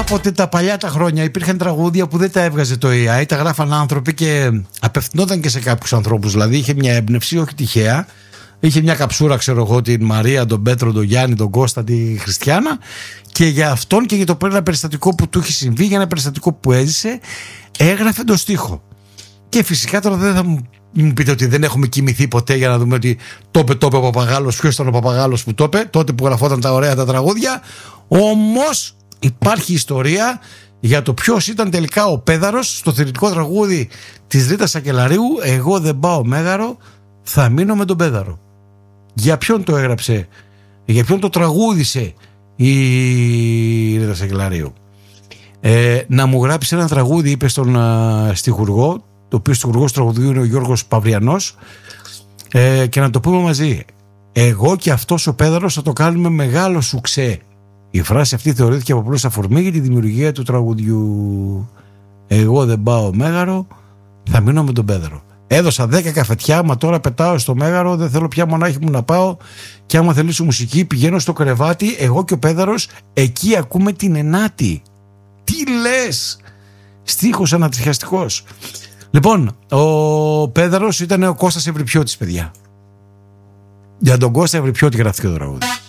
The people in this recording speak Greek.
κάποτε τα παλιά τα χρόνια υπήρχαν τραγούδια που δεν τα έβγαζε το AI, τα γράφαν άνθρωποι και απευθυνόταν και σε κάποιους ανθρώπους. Δηλαδή είχε μια έμπνευση, όχι τυχαία. Είχε μια καψούρα, ξέρω εγώ, την Μαρία, τον Πέτρο, τον Γιάννη, τον Κώστα, τη Χριστιάνα, και για αυτόν και για το ένα περιστατικό που του είχε συμβεί, για ένα περιστατικό που έζησε, έγραφε το στίχο. Και φυσικά τώρα δεν θα μου πείτε ότι δεν έχουμε κοιμηθεί ποτέ για να δούμε ότι το είπε ο Παπαγάλος, ποιος ήταν ο Παπαγάλος που το είπε, τότε που γραφόταν τα ωραία τα τραγούδια. Όμως υπάρχει ιστορία για το ποιος ήταν τελικά ο Πέδαρος στο θηρητικό τραγούδι της Ρίτας Σακελαρίου, «Εγώ δεν πάω Μέγαρο, θα μείνω με τον Πέδαρο». Για ποιον το έγραψε, για ποιον το τραγούδισε η Ρίτα Σακελαρίου? Να μου γράψει ένα τραγούδι, είπε στον στιχουργό, το οποίο στιχουργός τραγουδιού είναι ο Γιώργος Παυριανός, και να το πούμε μαζί. «Εγώ και αυτός ο Πέδαρος θα το κάνουμε μεγάλο σουξέ». Η φράση αυτή θεωρήθηκε από απλώς αφορμή για τη δημιουργία του τραγουδιού. «Εγώ δεν πάω Μέγαρο, θα μείνω με τον Πέδαρο». Έδωσα 10 καφετιά, μα τώρα πετάω στο Μέγαρο, δεν θέλω πια μονάχη μου να πάω, και άμα θελήσω μουσική πηγαίνω στο κρεβάτι, εγώ και ο Πέδαρος, εκεί ακούμε την ενάτη. Τι λες? Στίχος ανατριχιαστικός. Λοιπόν, ο Πέδαρος ήταν ο Κώστας Ευρυπιώτης, παιδιά. Για τον Κώστα Ευρυπιώτη γράφτηκε το τραγούδι.